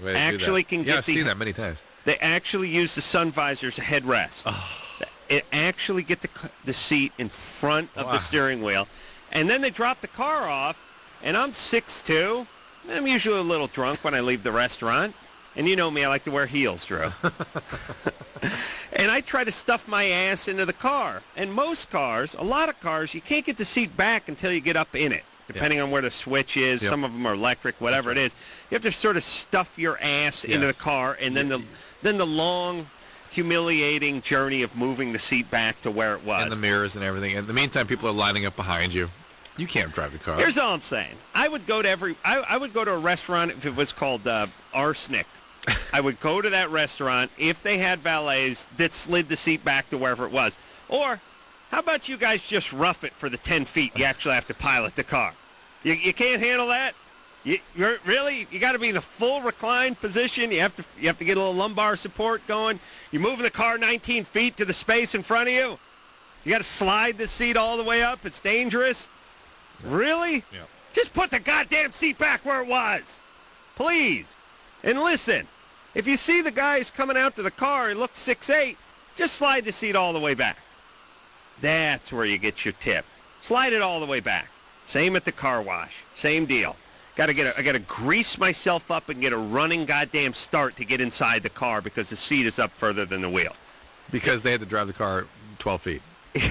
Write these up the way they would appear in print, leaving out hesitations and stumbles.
way to actually do that. can Yeah, get I've seen that many times. They actually use the sun visor as a headrest. It actually get the seat in front of the steering wheel. And then they drop the car off, and I'm 6'2". I'm usually a little drunk when I leave the restaurant. And you know me, I like to wear heels, Drew. And I try to stuff my ass into the car. And most cars, a lot of cars, you can't get the seat back until you get up in it, depending on where the switch is. Some of them are electric, whatever it is. You have to sort of stuff your ass into the car, and then the long, humiliating journey of moving the seat back to where it was. And the mirrors and everything. In the meantime, people are lining up behind you. You can't drive the car. Here's all I'm saying. I would go to I would go to a restaurant if it was called Arsenic. I would go to that restaurant if they had valets that slid the seat back to wherever it was. Or how about you guys just rough it for the 10 feet you actually have to pilot the car? You can't handle that? Really? You got to be in the full reclined position. You have to get a little lumbar support going. You're moving the car 19 feet to the space in front of you. You got to slide the seat all the way up. It's dangerous. Really? Yeah. Just put the goddamn seat back where it was. Please. And listen, if you see the guy who's coming out to the car and looks 6'8", just slide the seat all the way back. That's where you get your tip. Slide it all the way back. Same at the car wash. Same deal. I got to grease myself up and get a running goddamn start to get inside the car because the seat is up further than the wheel. Because they had to drive the car 12 feet.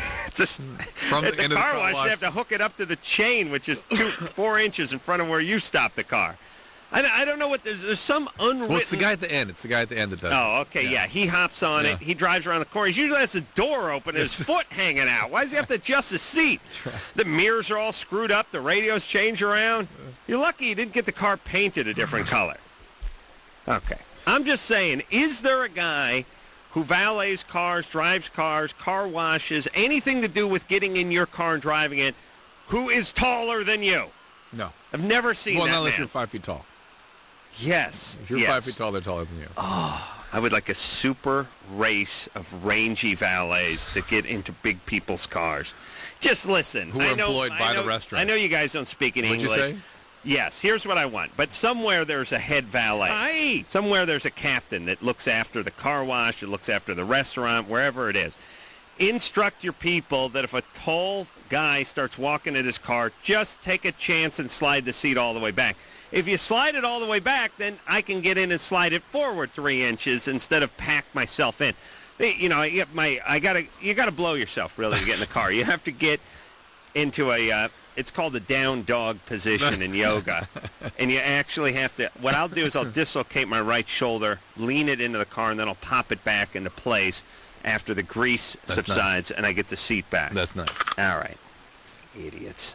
From at the car wash, you have to hook it up to the chain, which is 4 inches in front of where you stop the car. I don't know what there's some unwritten. Well, it's the guy at the end. It's the guy at the end that does. Oh, okay, yeah. He hops on it. He drives around the corner. He usually has the door open and his foot hanging out. Why does he have to adjust the seat? The mirrors are all screwed up. The radios change around. You're lucky you didn't get the car painted a different color. Okay. I'm just saying, is there a guy who valets cars, drives cars, car washes, anything to do with getting in your car and driving it, who is taller than you? No. I've never seen that Well, not unless man. you're 5 feet tall. Yes. If you're 5 feet tall, they're taller than you. Oh, I would like a super race of rangy valets to get into big people's cars. Just listen. Who are employed by the restaurant. I know you guys don't speak in English. What'd you say? Yes, here's what I want. But somewhere there's a head valet. Somewhere there's a captain that looks after the car wash, that looks after the restaurant, wherever it is. Instruct your people that if a tall guy starts walking at his car, just take a chance and slide the seat all the way back. If you slide it all the way back, then I can get in and slide it forward 3 inches instead of pack myself in. You know, you gotta blow yourself really to get in the car. You have to get into it's called the down dog position in yoga, and you actually have to. What I'll do is I'll dislocate my right shoulder, lean it into the car, and then I'll pop it back into place after the grease subsides, and I get the seat back. That's nice. All right, idiots.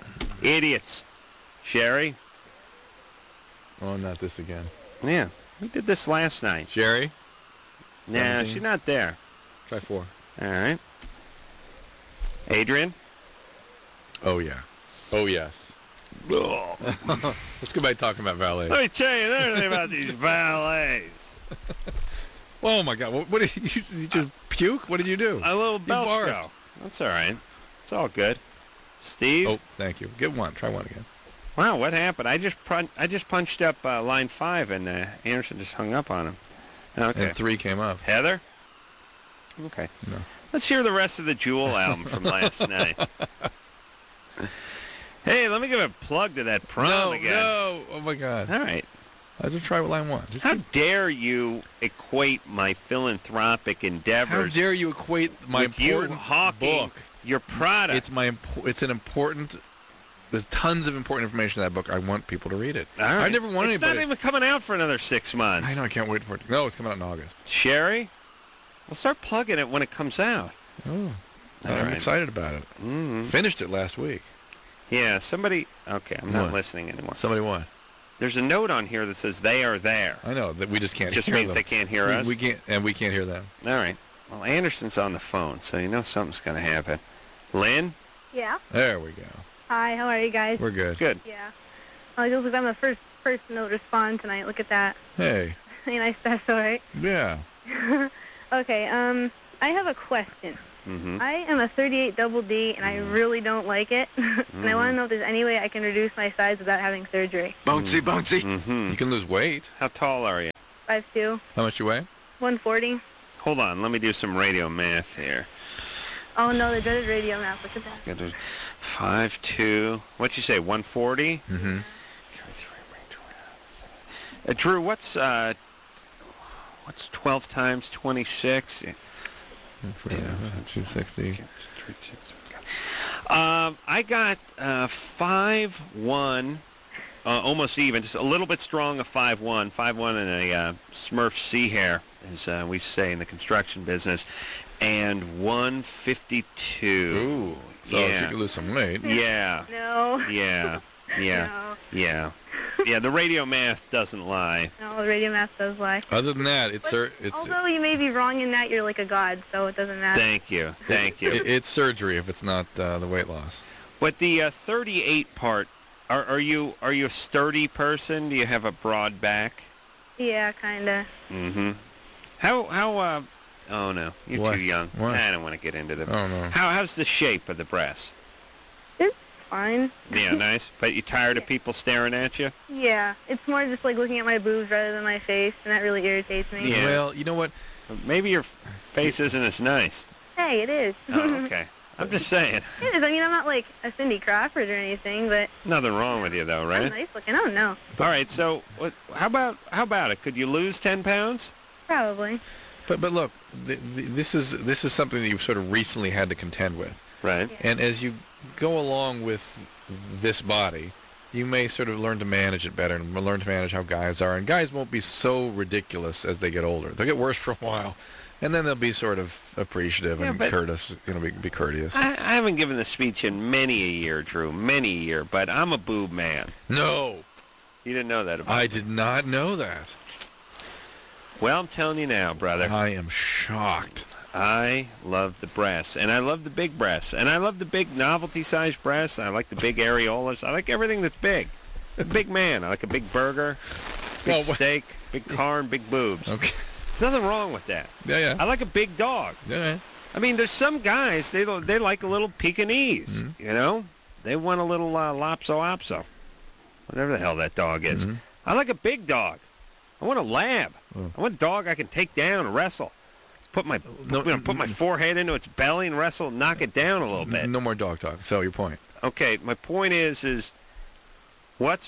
Sherry. Oh, not this again. Yeah, we did this last night. Sherry? Nah, 17? she's not there. Try 4. All right. Adrian? Oh, yeah. Oh, yes. Let's go back talking about valets. Let me tell you everything about these valets. Oh, my God. What did you just puke? What did you do? A little belch go. That's all right. It's all good. Steve? Oh, thank you. Get one. Try one again. Wow, what happened? I just punched up line 5, and Anderson just hung up on him. Okay. And 3 came up. Heather? Okay. No. Let's hear the rest of the Jewel album from last night. Hey, let me give a plug to that prom again. No. Oh, my God. All right. I'll just try line 1. How dare you equate my philanthropic endeavors? How dare you equate my with you important hawking book? Your product. It's an important. There's tons of important information in that book. I want people to read it. All right. I never want It's anybody. not even coming out for another 6 months. I know. I can't wait for it. No, it's coming out in August. Sherry, we'll start plugging it when it comes out. Oh, All I'm right. excited about it. Mm-hmm. Finished it last week. Yeah, somebody. Okay, I'm not What? listening anymore. Somebody what? There's a note on here that says they are there. I know that we just can't. Just hear means them. they can't hear us. We can't, and we can't hear them. All right. Well, Anderson's on the phone, so you know something's going to happen. Lynn? Yeah. There we go. Hi, how are you guys? We're good. Good. Yeah. It looks like I'm the first person to respond tonight. Look at that. Hey. Hey, nice. That's all right. Yeah. Okay. I have a question. Mm-hmm. I am a 38 double D, and I really don't like it. And I want to know if there's any way I can reduce my size without having surgery. Bouncy, bouncy. Mm-hmm. You can lose weight. How tall are you? 5'2", How much you weigh? 140. Hold on, let me do some radio math here. Oh no, the dreaded radio math. Look at that. 5'2". What'd you say? 140. Mm-hmm. Drew, what's 12 times 26? 260. I got 5'1", almost even, just a little bit strong of 5'1", 5'1" and a Smurf sea hair, as we say in the construction business, and 152. Ooh. So Yeah. she could lose some weight. Yeah. No. Yeah. Yeah. No. Yeah. Yeah, the radio math doesn't lie. No, the radio math does lie. Other than that, it's Although you may be wrong in that you're like a god, so it doesn't matter. Thank you. Thank you. it's surgery if it's not the weight loss. But the 38 part, are you a sturdy person? Do you have a broad back? Yeah, kinda. Mm-hmm. How oh no, you're What? too young. What? I don't want to get into the. Oh no. How's the shape of the breasts? It's fine. Yeah, nice. But you tired of people staring at you? Yeah, it's more just like looking at my boobs rather than my face, and that really irritates me. Yeah. Well, you know what? Maybe your face isn't as nice. Hey, it is. Oh, okay. I'm just saying. It is. I mean, I'm not like a Cindy Crawford or anything, but Nothing wrong with you though, I'm right? nice looking. Oh no, All right. So, how about it? Could you lose 10 pounds? probably. But look, this is something that you've sort of recently had to contend with, Right. and as you go along with this body, you may sort of learn to manage it better and learn to manage how guys are. And guys won't be so ridiculous as they get older. They'll get worse for a while, and then they'll be sort of appreciative Yeah, and but- courteous. Be courteous. I haven't given the speech in many a year, Drew. Many a year. But I'm a boob man. No, You didn't know that about me. I did not know that. Well, I'm telling you now, brother. I am shocked. I love the breasts, and I love the big breasts, and I love the big novelty-sized breasts. I like the big areolas. I like everything that's big. A big man. I like a big burger, big Well, steak, big car, and big boobs. Okay. There's nothing wrong with that. Yeah. I like a big dog. Yeah. I mean, there's some guys, they like a little Pekingese, you know? They want a little Lopso-Opso, whatever the hell that dog is. Mhm. I like a big dog. I want a lab. I want a dog I can take down and wrestle. Put my forehead into its belly and wrestle, and knock it down a little bit. No more dog talk. So your point. Okay, my point is what's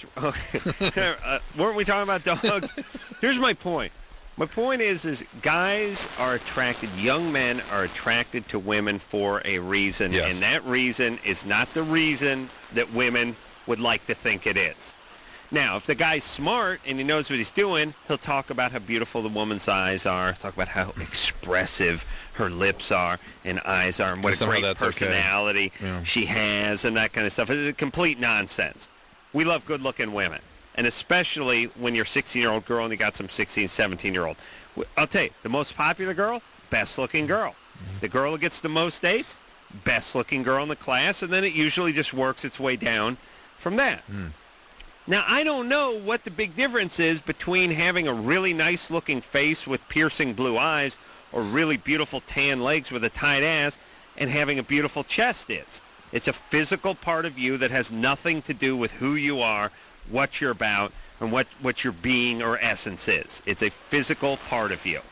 weren't we talking about dogs? Here's my point. My point is guys are attracted, young men are attracted to women for a reason, Yes. and that reason is not the reason that women would like to think it is. Now, if the guy's smart and he knows what he's doing, he'll talk about how beautiful the woman's eyes are, talk about how expressive her lips are and eyes are, and what a Somehow great that's okay. personality Yeah. she has, and that kind of stuff. It's complete nonsense. We love good-looking women, and especially when you're a 16-year-old girl and you got some 16, 17-year-old. I'll tell you, the most popular girl, best-looking girl. The girl that gets the most dates, best-looking girl in the class, and then it usually just works its way down from that. Now, I don't know what the big difference is between having a really nice-looking face with piercing blue eyes or really beautiful tan legs with a tight ass and having a beautiful chest is. It's a physical part of you that has nothing to do with who you are, what you're about, and what your being or essence is. It's a physical part of you.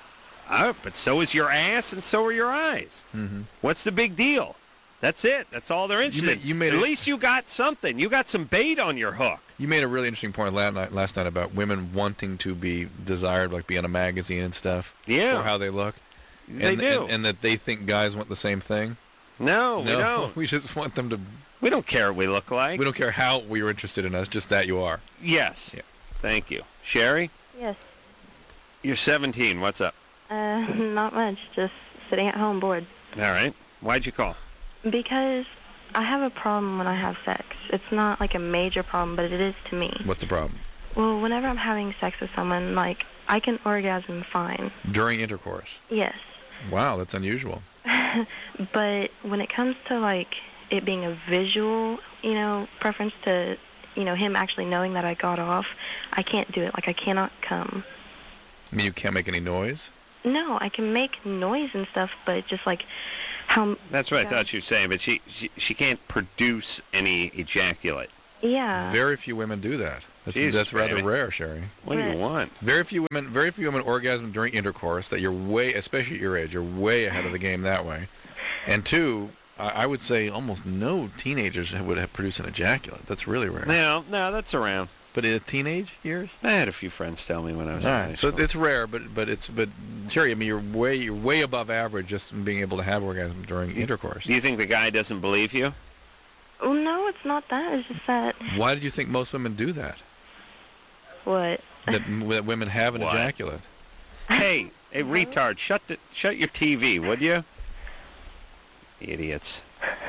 But so is your ass and so are your eyes. Mm-hmm. What's the big deal? That's it. That's all they're interested in. At least you got something. You got some bait on your hook. You made a really interesting point last night about women wanting to be desired, like be on a magazine and stuff. Yeah. For how they look. They do. And that they think guys want the same thing. No, we don't. We just want them to... We don't care what we look like. We don't care how you're interested in us, just that you are. Yes. Yeah. Thank you. Sherry? Yes. You're 17. What's up? Not much. Just sitting at home bored. All right. Why'd you call? Because I have a problem when I have sex. It's not like a major problem, but it is to me. What's the problem? Well, whenever I'm having sex with someone, like, I can orgasm fine. During intercourse? Yes. Wow, that's unusual. But when it comes to, like, it being a visual, preference to, him actually knowing that I got off, I can't do it. Like, I cannot come. I mean, you can't make any noise? No, I can make noise and stuff, but just, like, how... That's what I thought you were saying, but she can't produce any ejaculate. Yeah. Very few women do that. Jesus, That's rather baby. rare, Sherry. What do you want? Very few women orgasm during intercourse. That you're way, especially at your age, you're way ahead of the game that way. And two, I would say almost no teenagers would have produced an ejaculate. That's really rare. No, that's around. But in teenage years, I had a few friends tell me when I was in all high right. So school. it's rare, but Sherry, I mean, you're way above average just in being able to have orgasm during intercourse. Do you think the guy doesn't believe you? Oh, no, it's not that. It's just that. Why did you think most women do that? What? That women have an What? ejaculate. Hey, retard, shut your TV, would you? Idiots.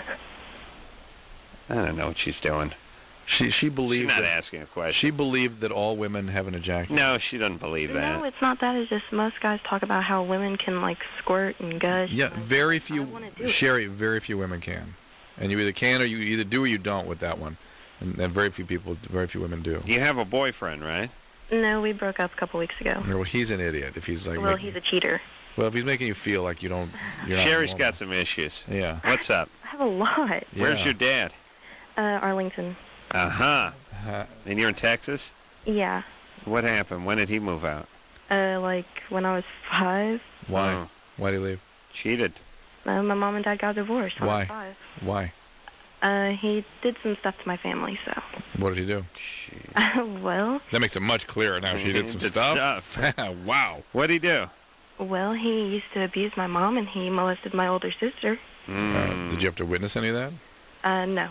I don't know what she's doing. She believed. She's not that, asking a question. She believed that all women have an ejaculate. No, she doesn't believe that. No, it's not that. It's just most guys talk about how women can, like, squirt and gush. Yeah, very few. I wanna do it. Sherry, very few women can, and you either can or you either do or you don't with that one, and very few women do. You have a boyfriend, right? No, we broke up a couple weeks ago. Well, he's an idiot if he's like. Well, he's a cheater. Well, if he's making you feel like you're not Sherry's normal. got some issues. Yeah. What's up? I have a lot. Yeah. Where's your dad? Arlington. Uh-huh. And you're in Texas? Yeah. What happened? When did he move out? Like, when I was 5. Why? Oh. Why did he leave? Cheated. My mom and dad got divorced when I was Why? 5. Why? He did some stuff to my family, so. What did he do? Well, That makes it much clearer now. She did some stuff. Wow. What'd he do? he used to abuse my mom, and he molested my older sister. Did you have to witness any of that? No.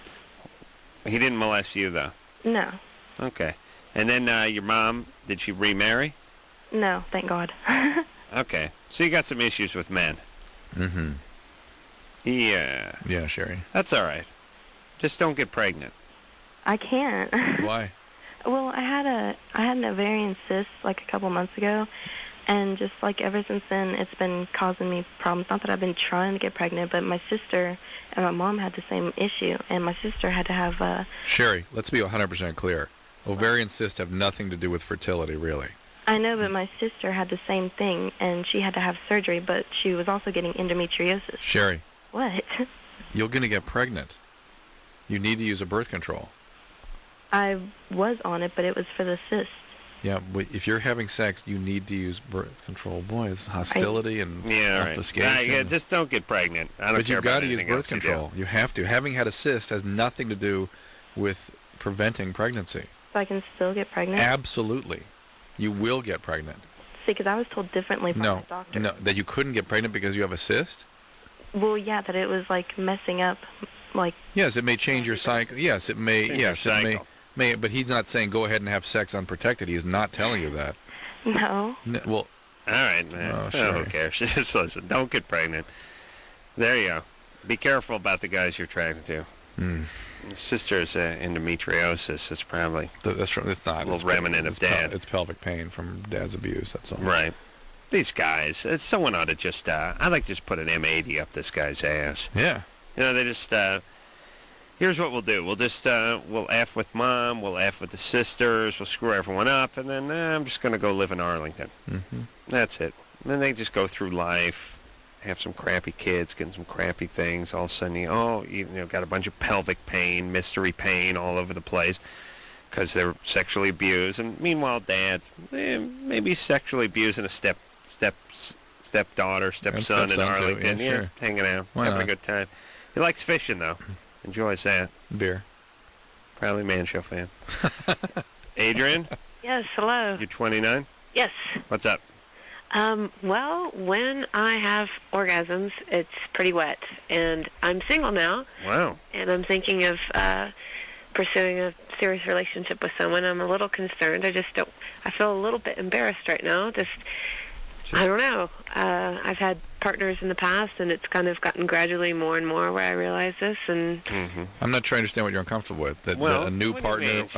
He didn't molest you, though. No. Okay. And then your mom, did she remarry? No, thank God. Okay. So you got some issues with men. Mm-hmm. Yeah. Yeah, Sherry. That's all right. Just don't get pregnant. I can't. Why? Well, I had an ovarian cyst like a couple months ago, and just like ever since then, it's been causing me problems. Not that I've been trying to get pregnant, but my sister and my mom had the same issue, and my sister had to have Sherry, let's be 100% clear. Ovarian cysts have nothing to do with fertility, really. I know, but my sister had the same thing, and she had to have surgery, but she was also getting endometriosis. Sherry, What? you're going to get pregnant. You need to use a birth control. I was on it, but it was for the cyst. Yeah, but if you're having sex, you need to use birth control. Boy, it's hostility and Yeah, all right. obfuscation. Yeah, just don't get pregnant. I don't But care you've got about to use anything birth else you do. control. You have to. Having had a cyst has nothing to do with preventing pregnancy. So I can still get pregnant? Absolutely. You will get pregnant. See, because I was told differently by my No, doctor. no, that you couldn't get pregnant because you have a cyst? Well, yeah, that it was, like, messing up, like... Yes, it may change your cycle. Yes, it may. Change your Yes, it may. cycle. May, but he's not saying go ahead and have sex unprotected. He is not telling you that. No. Well, All right, man. Oh, Oh, sure. who cares? Just listen. Don't get pregnant. There you go. Be careful about the guys you're attracted to. Your sister has endometriosis. It's probably that's from. It's not. A little it's remnant of it's pel- dad. It's pelvic pain from dad's abuse. That's all. right. These guys, someone ought to just, I'd like to just put an M80 up this guy's ass. Yeah. You know, they just, here's what we'll do. We'll just, we'll F with mom, we'll F with the sisters, we'll screw everyone up, and then I'm just going to go live in Arlington. Mm-hmm. That's it. And then they just go through life, have some crappy kids, getting some crappy things. All of a sudden, you know, got a bunch of pelvic pain, mystery pain all over the place because they're sexually abused. And meanwhile, dad, maybe sexually abusing a stepdaughter, stepson in stepson, too. Arlington. Yeah, sure. Hanging out, Why having a not? good time. He likes fishing, though. Enjoys that. Beer. Probably Man Show fan. Adrian, Yes, hello. you're 29. Yes. What's up? Well, when I have orgasms, it's pretty wet. And I'm single now, Wow. and I'm thinking of pursuing a serious relationship with someone. I'm a little concerned. I feel a little bit embarrassed right now. I don't know. I've had partners in the past, and it's kind of gotten gradually more and more where I realize this. And I'm not trying to understand what you're uncomfortable with. That a new what do you partner. mean?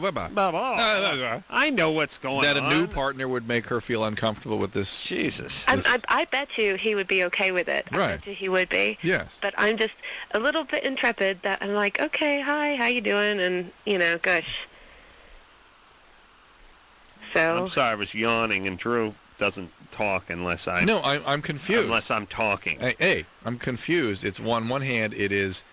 Wait. I know what's going That on. a new partner would make her feel uncomfortable with this. Jesus. I bet you he would be okay with it. I Right. bet you he would be. Yes. But I'm just a little bit intrepid that I'm like, okay, hi, how you doing? And, gosh. So, I'm sorry, I was yawning, and Drew doesn't talk unless No, I'm confused. unless I'm talking. Hey, I'm confused. It's on one hand, it is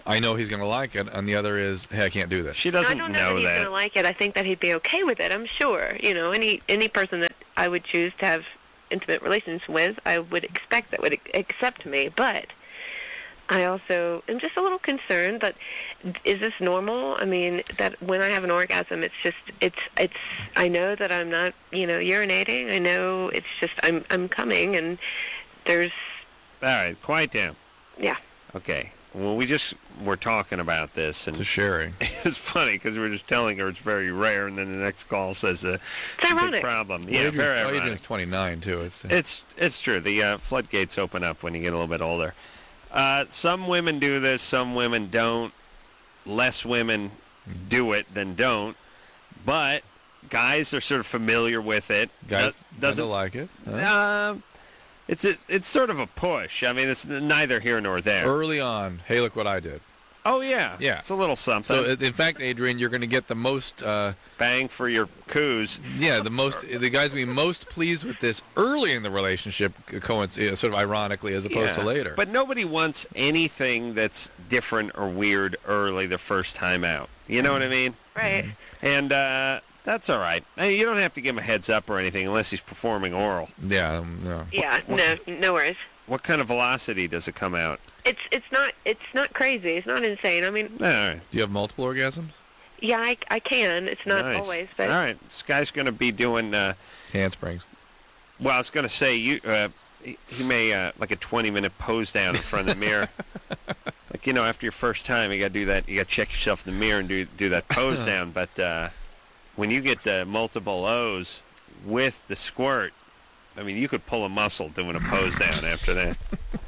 I know he's going to like it, and the other is, hey, I can't do this. She No, I doesn't don't know that he's going to like it. I think that he'd be okay with it. I'm sure. You know, any person that I would choose to have intimate relations with, I would expect that would accept me. But I also am just a little concerned. But is this normal? I mean, that when I have an orgasm, it's. I know that I'm not, urinating. I know it's just I'm coming, and there's. All right, quiet down. Yeah. Okay. Well, we just were talking about this, and To Sherry. it's funny because we were just telling her it's very rare, and then the next call says it's a ironic. big problem. Well, Yeah, very Adrian's ironic. 29, too. It's true. The floodgates open up when you get a little bit older. Some women do this, some women don't. Less women do it than don't. But guys are sort of familiar with it. Guys doesn't doesn't like it. Huh? It's sort of a push. I mean, it's neither here nor there. Early on, hey, look what I did. Oh yeah, Yeah. It's a little something. So, in fact, Adrian, you're going to get the most, Bang for your coos. the guys will be most pleased with this early in the relationship, sort of ironically, as opposed to later. But nobody wants anything that's different or weird early the first time out. You know what I mean? Right. And that's all right. I mean, you don't have to give him a heads up or anything unless he's performing oral. Yeah, no. Yeah. No worries. What kind of velocity does it come out? It's not crazy. It's not insane. I mean, All right. Do you have multiple orgasms? yeah, I can. It's not Nice. always, but All right. This guy's going to be doing, Handsprings. well, I was going to say, he may, like a 20-minute pose down in front of the mirror. Like, after your first time, you got to do that. You got to check yourself in the mirror and do that pose down. But when you get the multiple O's with the squirt, I mean, you could pull a muscle doing a pose down after that.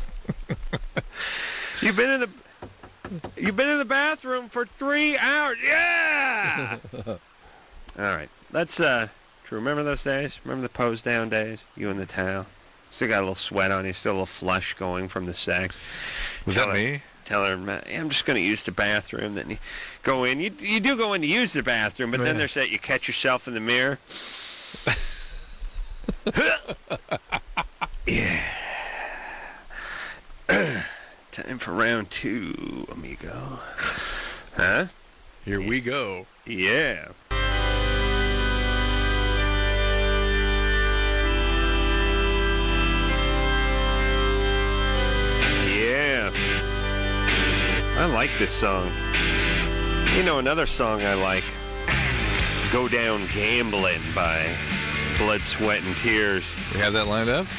You've been in the bathroom for 3 hours. Yeah. All right. Let's remember those days? Remember the pose down days? You and the towel. Still got a little sweat on you. Still a little flush going from the sex. Was that me? Tell her, hey, I'm just going to use the bathroom. Then you go in. You do go in to use the bathroom, but then Yeah. there's that you catch yourself in the mirror. Yeah. Time for round 2, amigo. Huh? Here we go. Yeah. Yeah. I like this song. Another song I like. Go Down Gambling by Blood, Sweat, and Tears. We have that lined up?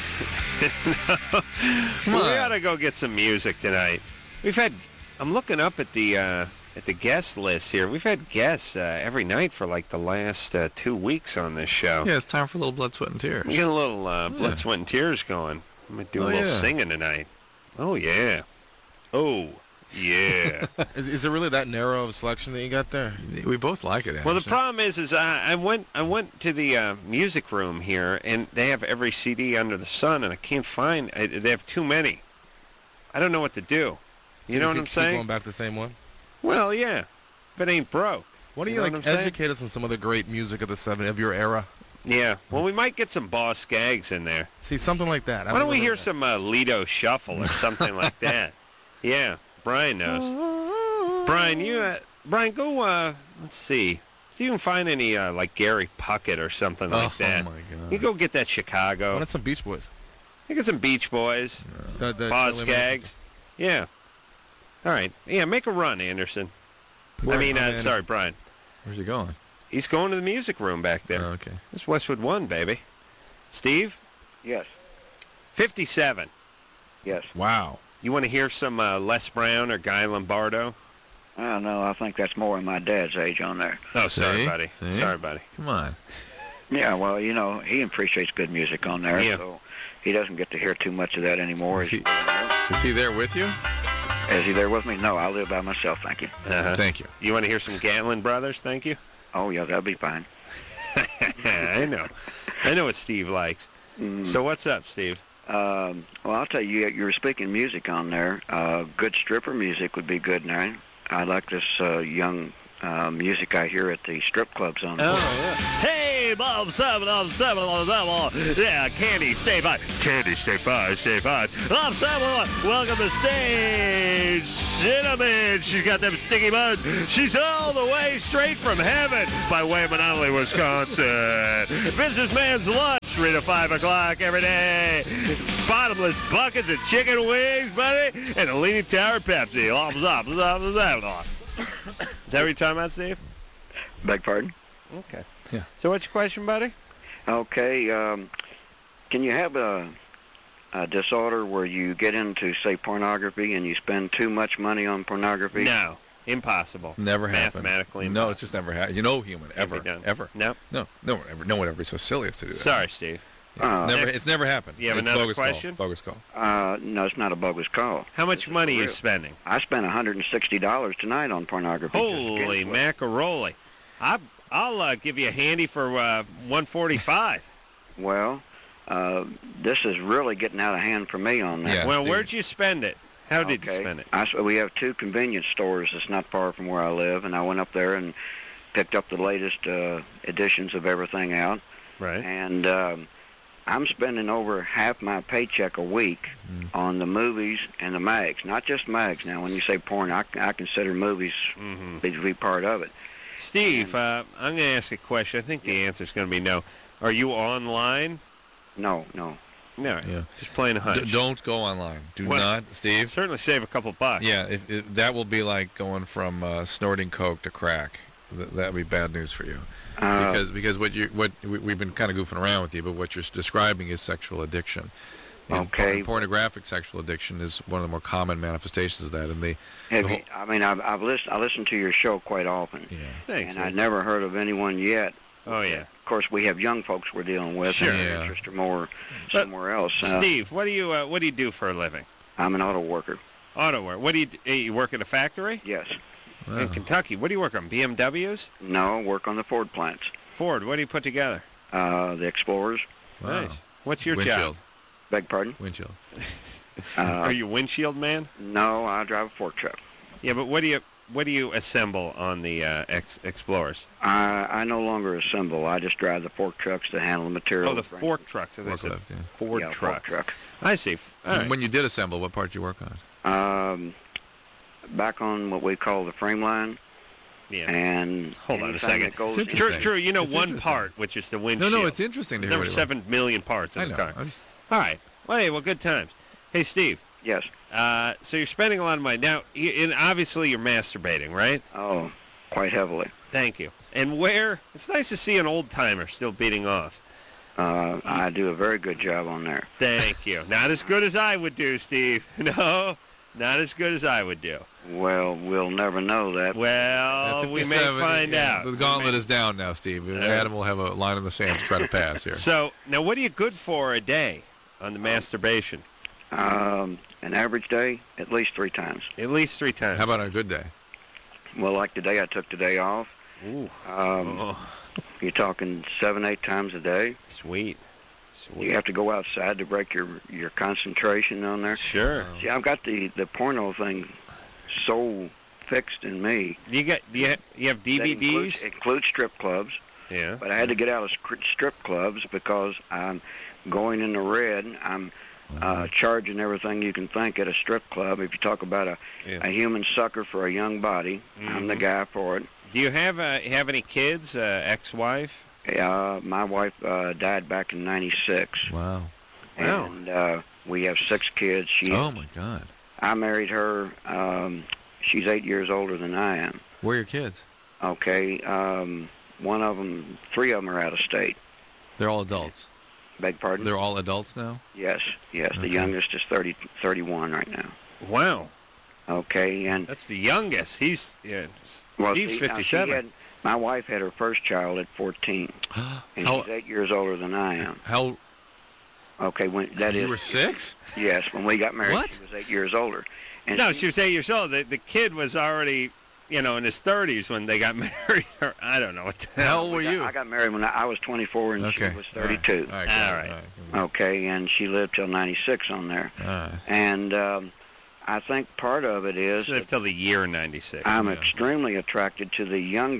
Come We on. gotta go get some music tonight. I'm looking up at the guest list here. We've had guests every night for like the last 2 weeks on this show. Yeah, it's time for a little blood, sweat, and tears. We got a little blood, sweat, and tears going. I'm gonna do a little singing tonight. Oh yeah. Oh yeah. Is it really that narrow of a selection that you got there? We both like it, Anderson. Well, the problem is I went to the music room here, and they have every CD under the sun, and I can't find. They have too many. I don't know what to do. You know what I'm Keep saying? Going back to the same one. Well, yeah. If it ain't broke. Why don't You you, know like what I'm saying? educate us on some of the great music of the of your era? Yeah. Well, we might get some Boss Skaggs in there. See, something like that. Why don't we hear some Lido Shuffle or something like that? Yeah. Brian knows. Brian, go. Let's see. See if you can find any like Gary Puckett or something like that. Oh my God. You go get that Chicago. Why not some Beach Boys? You get some Beach Boys. The Boss Charlie Skaggs. Yeah. All right. Yeah, make a run, Anderson. Where? Sorry, Brian. Where's he going? He's going to the music room back there. Oh, okay. It's Westwood 1, baby. Steve? Yes. 57. Yes. Wow. You want to hear some Les Brown or Guy Lombardo? I don't know. I think that's more in my dad's age on there. Oh, sorry, See? buddy. See? Sorry, buddy. Come on. Yeah, well, he appreciates good music on there, Yeah. so he doesn't get to hear too much of that anymore. Is he there with you? Is he there with me? No, I live by myself, thank you. Uh-huh. Thank you. You want to hear some Gatlin Brothers? Thank you. Oh, yeah, that'll be fine. I know. I know what Steve likes. So what's up, Steve? Well, I'll tell you, you were speaking music on there. Good stripper music would be good now. I like this young music I hear at the strip clubs on there. Oh, yeah. Hey, Steve. I'm 7. Yeah, Candy, stay by. Candy, stay by. I'm 7. Welcome to stage. Cinnamon. She's got them sticky buns. She's all the way straight from heaven by way of Menominee, Wisconsin. Businessman's lunch, 3 to 5 o'clock every day. Bottomless buckets of chicken wings, buddy, and a Leaning Tower Pepsi. Is that what you're talking about, Steve? Beg pardon? Okay. Yeah. So what's your question, buddy? Okay. Can you have a disorder where you get into, say, pornography and you spend too much money on pornography? No. Impossible. Never happened. Mathematically No, impossible. it's just never happened. You know, human, Can't be ever, done. ever. Nope. No one ever be so silly as to do that. Sorry, Steve. It's never happened. You have It's another bogus question? Call. Bogus call. No, it's not a bogus call. How much money are you real. spending? I spent $160 tonight on pornography. Holy macaroni. I'll give you a handy for $145. Well, this is really getting out of hand for me on that. Yeah, Well, Steve. where'd you spend it? How did you Okay. spend it? We have 2 convenience stores that's not far from where I live, and I went up there and picked up the latest editions of everything out. Right. And I'm spending over half my paycheck a week on the movies and the mags. Not just mags. Now, when you say porn, I consider movies to be part of it. Steve, I'm going to ask a question. I think the answer is going to be no. Are you online? No. No. Yeah. Just playing a hunch. Don't go online. Do Well, not, Steve. Certainly save a couple bucks. Yeah, that will be like going from snorting coke to crack. That would be bad news for you. Because we've been kind of goofing around with you, but what you're describing is sexual addiction. And Okay. pornographic sexual addiction is one of the more common manifestations of that. And I listen to your show quite often, Thanks. and I've never heard of anyone yet. Oh, yeah. Of course, we have young folks we're dealing with, Sure. and their Yeah. interests are more But, somewhere else. Steve, what do you do for a living? I'm an auto worker. Auto work. What do you work at a factory Yes. in Kentucky? What do you work on? BMWs? No, work on the Ford plants. Ford. What do you put together? The Explorers. Wow. Nice. What's your Windshield. job? Beg pardon? Windshield. Are you windshield man? No, I drive a fork truck. Yeah, but what do you assemble on the Explorers? I no longer assemble. I just drive the fork trucks to handle the material. Oh, the fork trucks. So there's a Forklift, yeah. Ford Yeah, fork trucks. truck. I see. All right. When you did assemble, what part did you work on? Back on what we call the frame line, Yeah. and Hold on a anything second. that goes It's True, interesting. true. You know It's one interesting. part, which is the No, windshield. it's interesting to There's hear. never 7 million parts in I the know. car. I'm just- All right. Well, hey, good times. Hey, Steve. Yes. So you're spending a lot of money now, and obviously you're masturbating, right? Oh, quite heavily. Thank you. And where? It's nice to see an old timer still beating off. I do a very good job on there. Thank you. Not as good as I would do, Steve. No, not as good as I would do. Well, we'll never know that. Well, we may 57, find yeah. out. The gauntlet is down now, Steve. Adam will have a line in the sand to try to pass here. So now, what are you good for a day on the masturbation? An average day, at least 3 times. At least 3 times. How about on a good day? Well, like today, I took today off. Ooh. You're talking 7, 8 times a day. Sweet. You have to go outside to break your concentration on there. Sure. See, I've got the porno thing so fixed in me. You have That DVDs? includes strip clubs, Yeah. but I had to get out of strip clubs because I'm going in the red. I'm charging everything you can think at a strip club. If you talk about a human sucker for a young body, I'm the guy for it. Do you have any kids? Ex-wife? My wife died back in '96. Wow. And we have 6 kids. Oh, my God. I married her. She's 8 years older than I am. Where are your kids? Okay. 3 of them are out of state. They're all adults. Beg pardon? They're all adults now? Yes. The Okay. youngest is 31 right now. Wow. Okay, and That's the youngest. He's well, Steve's see, now 57. my wife had her first child at 14, and How- she's 8 years older than I am. How? Okay, You were 6? Yes, when we got married, What? she was 8 years older. And No, she was 8 years old. The kid was already, in his 30s when they got married. Or I don't know what the How hell. old were you? I got married when I was 24, and Okay. she was 32. All right. All right. Okay, and she lived till 96 on there. All right. And I think part of it is She lived till the year 96. I'm Yeah. extremely attracted to the younger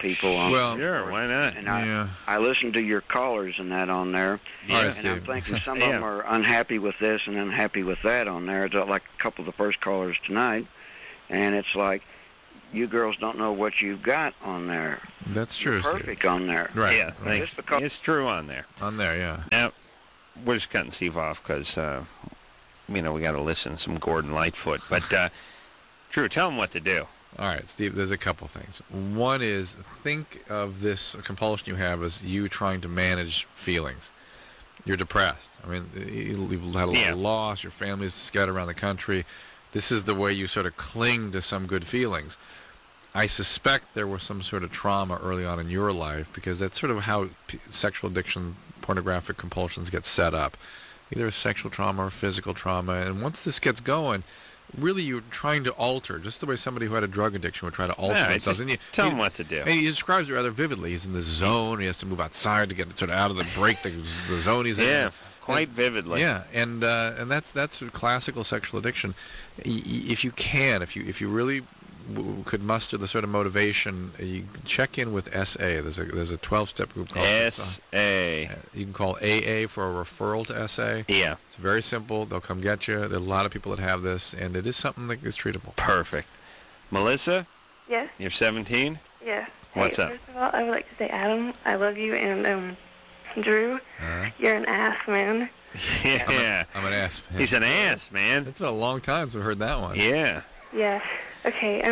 people on. Well, Sure, why not? And yeah. I listened to your callers and that on there, All right, and I'm Steve. thinking some Yeah. of them are unhappy with this and unhappy with that on there. It's like a couple of the first callers tonight, and it's like you girls don't know what you've got on there. That's true, You're Steve. perfect on there. Right. Yeah, thanks. Just because- It's true on there. On there, yeah. Now, we're just cutting Steve off because, we got to listen to some Gordon Lightfoot. But, Drew, tell him what to do. All right, Steve, there's a couple things. One is think of this compulsion you have as you trying to manage feelings. You're depressed. I mean, you've had a lot Yeah. of loss. Your family's scattered around the country. This is the way you sort of cling to some good feelings. I suspect there was some sort of trauma early on in your life because that's sort of how sexual addiction, pornographic compulsions get set up. Either sexual trauma or physical trauma. And once this gets going, really you're trying to alter, just the way somebody who had a drug addiction would try to alter All right, themselves. just And tell him what to do. and he describes it rather vividly. He's in the zone. He has to move outside to get sort of out of the break, the zone he's in. Yeah, quite vividly. Yeah, and that's classical sexual addiction. If you can, if you really could muster the sort of motivation, you check in with SA. There's a 12-step group called S.A. You can call AA for a referral to SA. Yeah, It's very simple. They'll come get you. There are a lot of people that have this, and it is something that is treatable. perfect. Melissa, Yes, you're 17? yes. What's Hey, up? First of all, I would like to say, Adam, I love you, and Drew, Uh-huh. you're an ass, man. Yeah. I'm an ass. Man. He's an ass, man. It's been a long time since we heard that one. Yeah. Yes. Okay.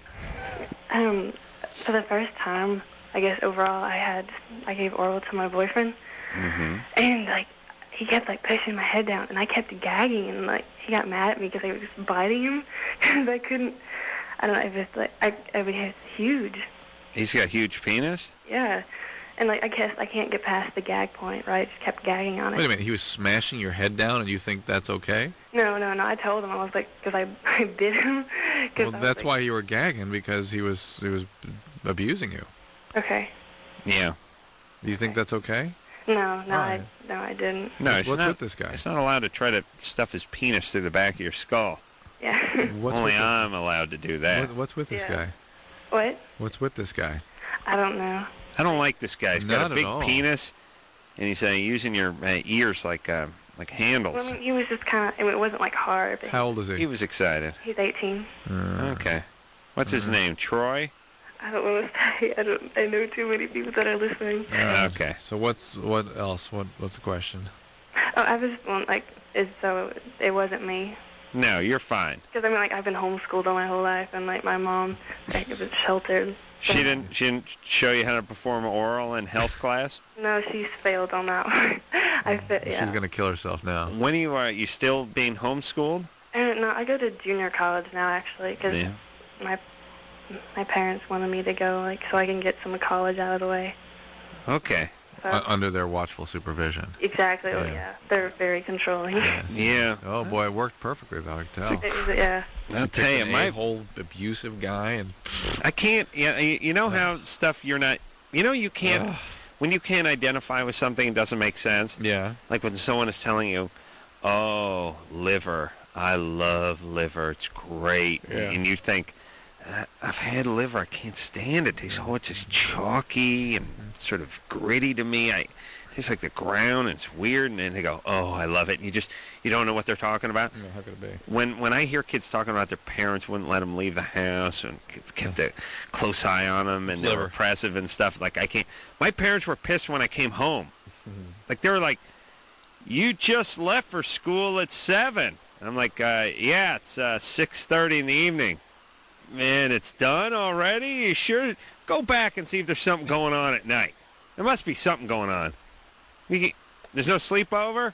For the first time, I guess overall, I gave oral to my boyfriend, and like he kept like pushing my head down, and I kept gagging, and like he got mad at me because I was just biting him because I couldn't. I don't know if it's like I mean it's huge. He's got a huge penis? Yeah. And like I guess I can't get past the gag point, right? Just kept gagging on it. Wait a minute. He was smashing your head down, and you think that's okay? No. I told him I was like because I bit him. Well, that's why you were gagging, because he was abusing you. Okay. Yeah. Do you think that's okay? No, Why? I didn't. No, What's it's not, with this guy? It's not allowed to try to stuff his penis through the back of your skull. Yeah. What's Only with I'm allowed to do that. what's with this Yeah. guy? What? What's with this guy? I don't know. I don't like this guy. He's got Not a at big all. penis, and he's using your ears like handles. Well, I mean, he was just kind of. I mean, it wasn't like hard, but How old is He he? was excited. he's 18. Okay. What's his name? Troy? I don't want to say. I know too many people that are listening. Okay. So what else? What's the question? Oh, I was like, it wasn't me. No, you're fine. Because I mean, like, I've been homeschooled all my whole life, and like my mom, like, was sheltered. She didn't show you how to perform oral in health class? No, she's failed on that one. Yeah. She's gonna kill herself now. When you still being homeschooled? And no, I go to junior college now actually, because Yeah. my parents wanted me to go, like, so I can get some college out of the way. Okay. So, Under their watchful supervision. exactly. Yeah. Yeah. They're very controlling. Yeah. Oh boy, it worked perfectly though. I can tell. Yeah. I'll tell you, my whole abusive guy, and I can't. Yeah, you know how stuff you're not. You can't. When you can't identify with something, it doesn't make sense. yeah, Like when someone is telling you, "Oh, liver. I love liver. It's great," Yeah. and you think, "I've had liver. I can't stand it. It's just chalky and sort of gritty to me. It tastes like the ground, and it's weird." And then they go, "Oh, I love it." And you don't know what they're talking about. yeah, how could it be? When I hear kids talking about their parents wouldn't let them leave the house and kept a close eye on them and they were Clever. oppressive and stuff, like I can't. My parents were pissed when I came home. Like they were like, "You just left for school at 7." I'm like, "Yeah, it's 6:30 in the evening." "Man, it's done already? You sure? Go back and see if there's something going on at night. There must be something going on. There's no sleepover?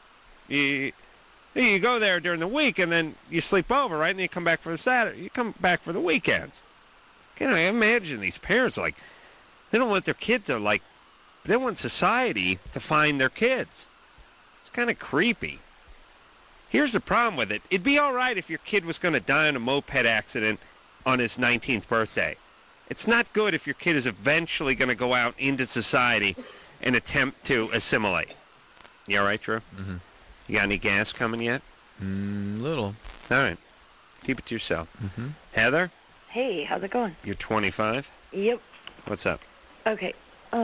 You go there during the week and then you sleep over, right? And you come back for Saturday. You come back for the weekends." Can I imagine these parents, like, they don't want their kid to, like, they want society to find their kids. It's kind of creepy. Here's the problem with it. It'd be all right if your kid was going to die in a moped accident on his 19th birthday. It's not good if your kid is eventually going to go out into society and attempt to assimilate. You all right, Drew? Mm-hmm. You got any gas coming yet? Little. All right. Keep it to yourself. Mm-hmm. Heather, Hey, how's it going? you're 25. Yep. What's up? Okay.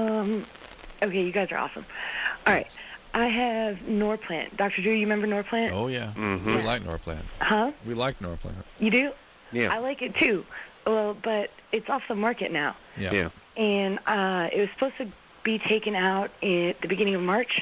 Okay, you guys are awesome. All right. I have Norplant. Dr. Drew, you remember Norplant? Oh, yeah. Mm-hmm. We like Norplant. Huh? We like Norplant. You do? Yeah. I like it too. Well, but it's off the market now. Yeah. Yeah. And it was supposed to be taken out at the beginning of March.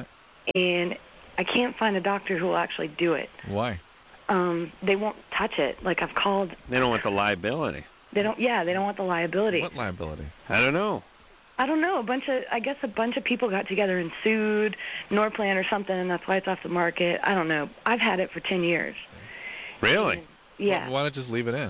And I can't find a doctor who will actually do it. Why? They won't touch it. Like, I've called. They don't want the liability. They don't want the liability. What liability? I don't know. I don't know. I guess a bunch of people got together and sued Norplant or something, and that's why it's off the market. I don't know. I've had it for 10 years. Really? Yeah. Why not just leave it in?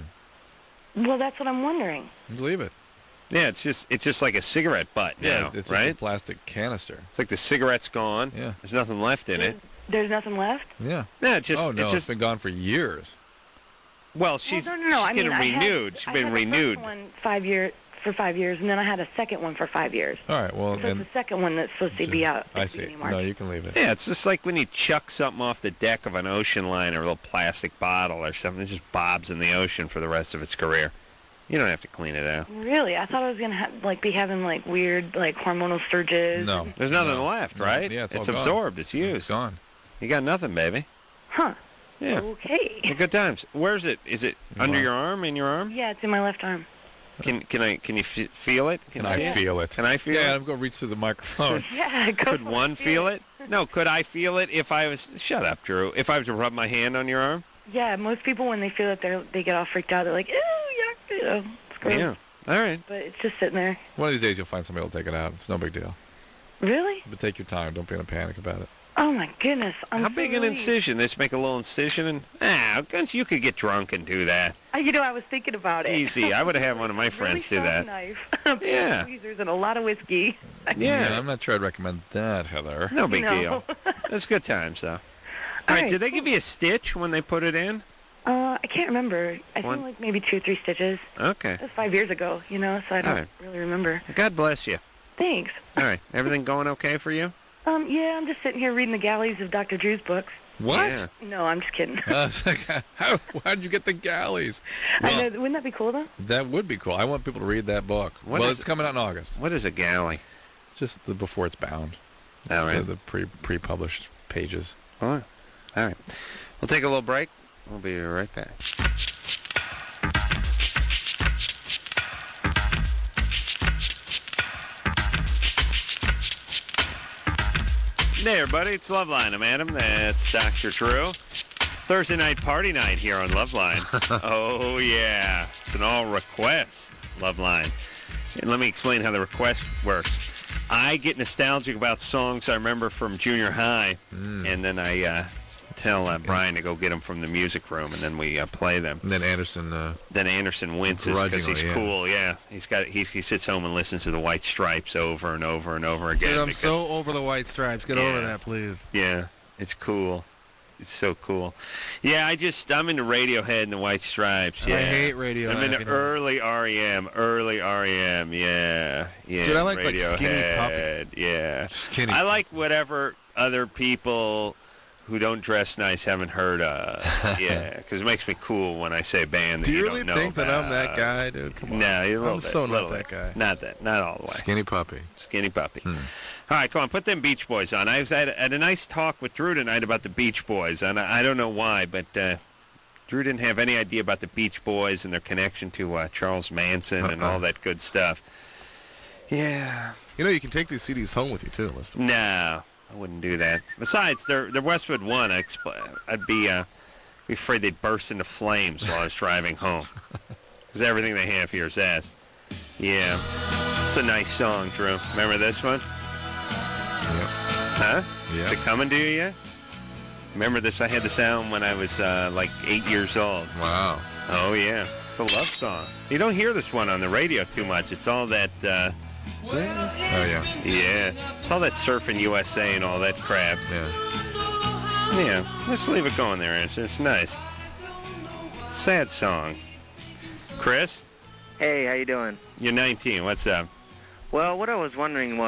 Well, that's what I'm wondering. Leave it. Yeah, it's just like a cigarette butt now, it's right? just a plastic canister. It's like the cigarette's gone. Yeah. There's nothing left in it. There's nothing left? Yeah. Yeah, it's just. Oh, no, it's it's just. been gone for years. Well, she's no. she's I mean, getting renewed. She's been renewed. I had the first one for 5 years, and then I had a second one for 5 years. All right, well, So it's the second one that's supposed to be out at I the see. beginning of March. No, you can leave it. Yeah, it's just like when you chuck something off the deck of an ocean liner, a little plastic bottle or something. It just bobs in the ocean for the rest of its career. You don't have to clean it out. Really? I thought I was going to be having weird hormonal surges. No. There's nothing left, right? Yeah, it's all absorbed. gone. It's used. It's gone. You got nothing, baby. Huh. Yeah. Okay. Yeah, good times. Where's it? Is it under your arm? In your arm? Yeah, it's in my left arm. Can you feel it? Can you I see it? feel it? Can I feel Yeah, it? I'm going to reach through the microphone. Yeah, go Could for one it. feel it? No. Could I feel it if I was? Shut up, Drew. If I was to rub my hand on your arm? Yeah, most people when they feel it, they get all freaked out. They're like, ew, yuck, it's gross. Yeah. All right. But it's just sitting there. One of these days you'll find somebody who'll take it out. It's no big deal. Really? But take your time. Don't be in a panic about it. Oh my goodness! How big an incision? They just make a little incision and you could get drunk and do that. I was thinking about it. Easy. I would have had one of my friends do that. Knife. Yeah. Tweezers and a lot of whiskey. Yeah. I'm not sure I'd recommend that, Heather. No big No. deal. That's good times, though. All right. right, Did they give you a stitch when they put it in? I can't remember. I One- think maybe 2 or 3 stitches. Okay. That was 5 years ago, so I don't right. really remember. God bless you. Thanks. All right. Everything going okay for you? Yeah, I'm just sitting here reading the galleys of Dr. Drew's books. What? Yeah. No, I'm just kidding. It's like, how'd you get the galleys? I Well, know, wouldn't that be cool, though? that would be cool. I want people to read that book. What Well, is it's it? coming out in August. What is a galley? Just before it's bound. All right. The pre-published pages. All right. All right. We'll take a little break. We'll be right back. Hey, everybody. It's Loveline. I'm Adam. That's Dr. Drew. Thursday night party night here on Loveline. Oh, yeah. It's an all-request Loveline. And let me explain how the request works. I get nostalgic about songs I remember from junior high, and then I tell Brian to go get them from the music room, and then we play them. And then Anderson. Then Anderson winces because he's Grudgingly, yeah. cool. Yeah, he sits home and listens to the White Stripes over and over and over again. Dude, I'm because- so over the White Stripes. Get over that, please. Yeah, it's cool. It's so cool. Yeah, I'm into Radiohead and the White Stripes. Yeah. I hate Radiohead. I'm into you know. early REM. Yeah. Dude, I like, Skinny Puppy. Radiohead, Yeah. Skinny. I like whatever other people who don't dress nice haven't heard of. Yeah, because it makes me cool when I say band that Do you you really don't know think that I'm that about. guy, dude? Come on. No, you're a little I'm bit. so not little that bit. guy. Not all the way. Skinny puppy. Skinny Puppy. All right, come on, put them Beach Boys on. I had a nice talk with Drew tonight about the Beach Boys, and I don't know why, but Drew didn't have any idea about the Beach Boys and their connection to Charles Manson and all that good stuff. Yeah. You know, you can take these CDs home with you, too. Listen. No, I wouldn't do that. Besides, they're Westwood One. I'd be afraid they'd burst into flames while I was driving home. Because everything they have here is ass. Yeah. It's a nice song, Drew. Remember this one? Yep. Huh? Yeah. Is it coming to you yet? Remember this? I had the sound when I was 8 years old. Wow. Oh, yeah. It's a love song. You don't hear this one on the radio too much. It's all that, Oh, yeah. yeah. It's all that Surfing USA and all that crap. Yeah. Yeah. Let's leave it going there, Anderson. It's nice. Sad song. Chris, Hey, how you doing? you're 19. What's up? Well, what I was wondering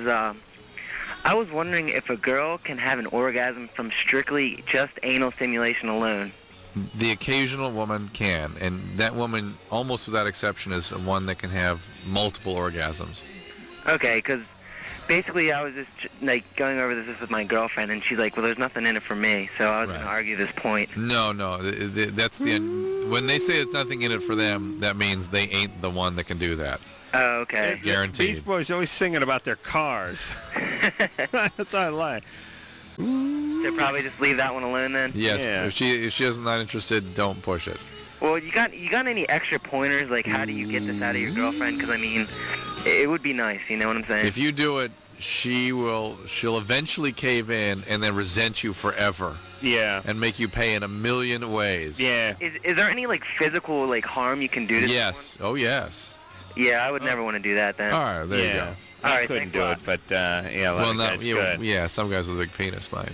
I was wondering if a girl can have an orgasm from strictly just anal stimulation alone. The occasional woman can, and that woman, almost without exception, is one that can have multiple orgasms. Okay, because basically I was just like going over this with my girlfriend, and she's like, "Well, there's nothing in it for me," so I was going to argue this point. No, that's when they say it's nothing in it for them, that means they ain't the one that can do that. Oh, okay. Guaranteed. Beach Boys always singing about their cars. That's what I like. So probably just leave that one alone then. Yes. Yeah. If she is not interested, don't push it. Well, you got any extra pointers? Like, how do you get this out of your girlfriend? Because I mean, it would be nice. You know what I'm saying? If you do it, she'll eventually cave in and then resent you forever. Yeah. And make you pay in a million ways. Yeah. Is there any like physical like harm you can do to Yes. someone? Oh yes. Yeah, I would never want to do that then. All right, there you go. All I right, couldn't thanks do a it, lot. but yeah, a lot of guys could. Yeah, some guys with a big penis might.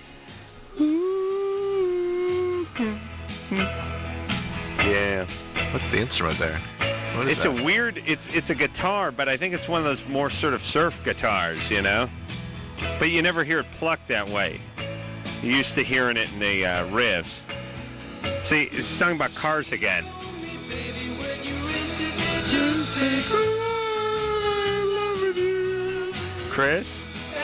Yeah. What's the instrument there? What is It's that? a weird. It's a guitar, but I think it's one of those more sort of surf guitars, you know. But you never hear it plucked that way. You're used to hearing it in the riffs. See, it's a song about cars again. Chris?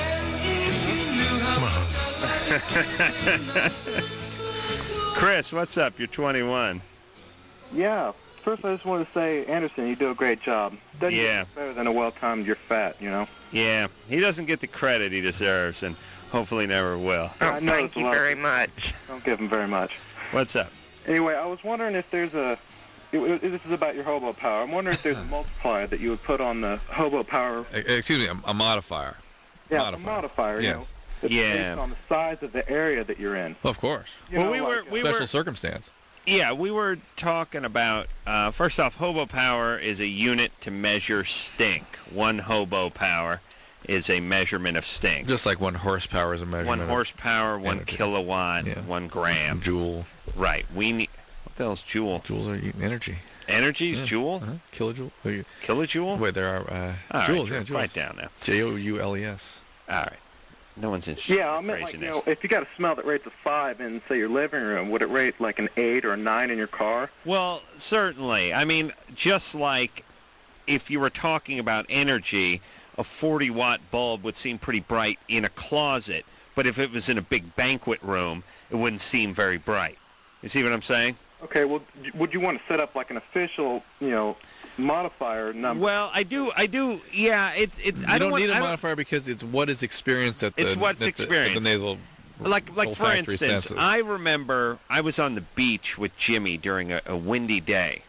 Chris, what's up? You're 21. Yeah. First, I just want to say, Anderson, you do a great job. Doesn't Yeah. get better than a well-timed "You're fat," you know. Yeah, he doesn't get the credit he deserves, and hopefully never will. I know Thank it's a you lot of very people. much. Don't give him very much. What's up? Anyway, I was wondering if there's a. This is about your hobo power. I'm wondering if there's a multiplier that you would put on the hobo power. Excuse me, a modifier. Yeah, a modifier. You know, Yes. that's Yeah. based on the size of the area that you're in. Of course. You Well, know, we like, were Special circumstance. Yeah, we were talking about, first off, hobo power is a unit to measure stink. 1 hobo power is a measurement of stink. Just like 1 horsepower is a measurement. 1 horsepower, 1 energy. kilowatt, Yeah. 1 gram. Joule. Right. We need, what the hell's joule? Joules are energy. Energy's Yeah. joule? Kilojoule. Kilojoule? Wait, there are All right, joules. Yeah, joules. write down now. Joules. All right. No one's interested Yeah, I in meant like, craziness. you know, if you got a smell that rates a 5 in, say, your living room, would it rate like an 8 or a 9 in your car? Well, certainly. I mean, just like if you were talking about energy, a 40-watt bulb would seem pretty bright in a closet, but if it was in a big banquet room, it wouldn't seem very bright. You see what I'm saying? Okay, well, would you want to set up like an official, you know, modifier number? Well, I do. Yeah, it's. You don't need a modifier because it's what is experienced at the. It's what's experienced. At the nasal. Like for olfactory instance, senses. I remember I was on the beach with Jimmy during a windy day.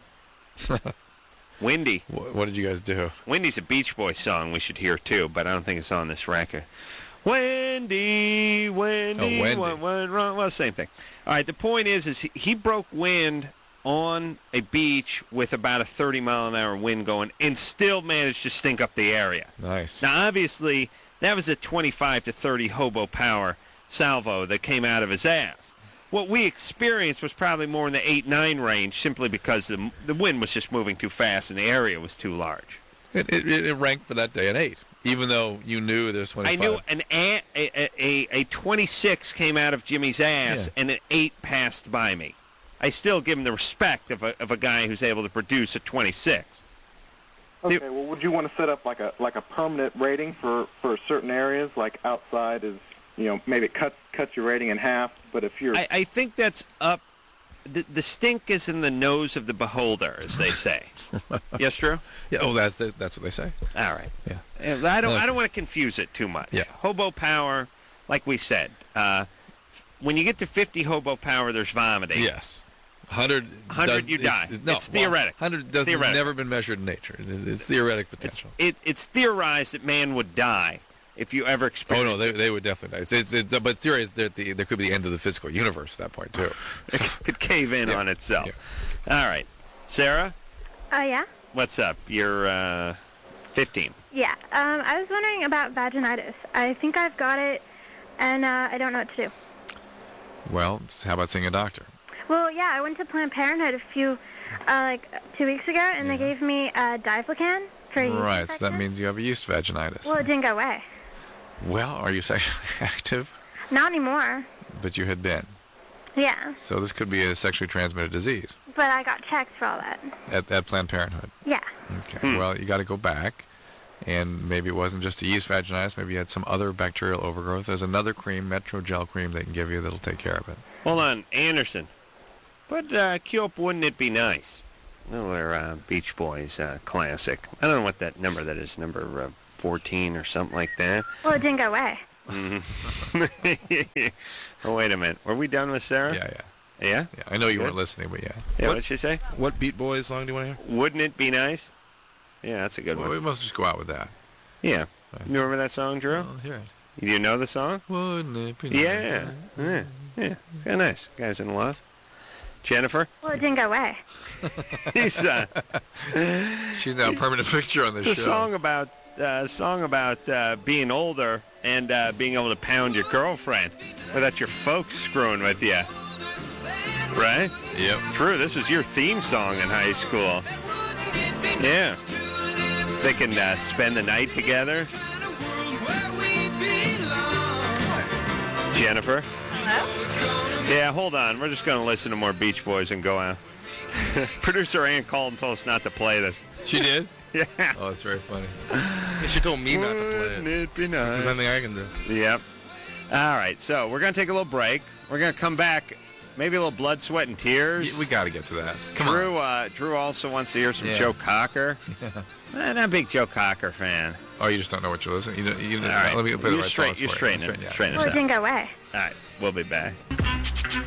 Windy. What did you guys do? Windy's a Beach Boys song we should hear too, but I don't think it's on this record. Wendy, Wendy, Oh, Wendy. what went wrong? Well, same thing. All right, the point is he broke wind on a beach with about a 30-mile-an-hour wind going and still managed to stink up the area. Nice. Now, obviously, that was a 25 to 30 hobo power salvo that came out of his ass. What we experienced was probably more in the 8-9 range simply because the wind was just moving too fast and the area was too large. It ranked for that day an 8, even though you knew there's 25. I knew a 26 came out of Jimmy's ass and an 8 passed by me. I still give him the respect of a guy who's able to produce a 26. Okay, well, would you want to set up like a permanent rating for certain areas, like outside is, you know, maybe it cuts your rating in half, but if you're... I think that's up. The stink is in the nose of the beholder, as they say. Yes, Drew? Yeah. Oh, that's what they say. All right. Yeah. I don't want to confuse it too much. Yeah. Hobo power, like we said, when you get to 50 hobo power, there's vomiting. Yes. 100 you die. It's theoretic. 100 doesn't Theoretic. never been measured in nature. It's theoretic potential. It's theorized that man would die if you ever Oh experience no, they would definitely die. But theory is that there could be the end of the physical universe at that point too. it could cave in on itself. Yeah. All right. Sarah, Yeah? what's up? You're 15. Yeah. I was wondering about vaginitis. I think I've got it, and I don't know what to do. Well, how about seeing a doctor? Well, yeah, I went to Planned Parenthood 2 weeks ago, and they gave me Diflucan for a yeast Right, so infection. that means you have a yeast vaginitis. Well, it didn't go away. Well, are you sexually active? Not anymore. But you had been. Yeah. So this could be a sexually transmitted disease But I got checked for all that. at Planned Parenthood. Yeah. Okay. Well, you got to go back And maybe it wasn't just a yeast vaginitis. Maybe you had some other bacterial overgrowth. There's another cream, Metrogel cream, they can give you that'll take care of it. Hold on, Anderson. But cue up Wouldn't It Be Nice? Another Beach Boys classic. I don't know what that number that is, number 14 or something like that. Well, it didn't go away. Oh, wait a minute. Were we done with Sarah? Yeah. Yeah? Yeah, I know you weren't listening, but yeah. Yeah, what did she say? What Beat Boys song do you want to hear? Wouldn't It Be Nice? Yeah, that's a good Well, one. we must just go out with that. Yeah. You remember that song, Drew? Well, hear it. Do you know the song? Wouldn't it be nice? Yeah. Yeah. Kind of nice. Guys in love. Jennifer? Well, it didn't go away. He's, She's now a permanent fixture on this it's a show. song about being older and being able to pound your girlfriend without your folks screwing with you. Right? Yep. True. This was your theme song in high school. Yeah. They can spend the night together. Jennifer? Hello? Yeah, hold on. We're just going to listen to more Beach Boys and go out. Producer Ann called and told us not to play this. She did? Yeah. Oh, it's very funny. Yeah, she told me not to play Wouldn't it. it be nice? There's nothing I can do. Yep. All right, so we're going to take a little break. We're going to come back. Maybe a little blood, sweat, and tears. We got to get to that. Come on. Drew also wants to hear some Yeah. Joe Cocker. I'm not a big Joe Cocker fan. Oh, you just don't know what you're listening. All right. Let me play the right songs You for straighten you. it. Yeah. Straighten Well, us it out. didn't go away. All right, we'll be back.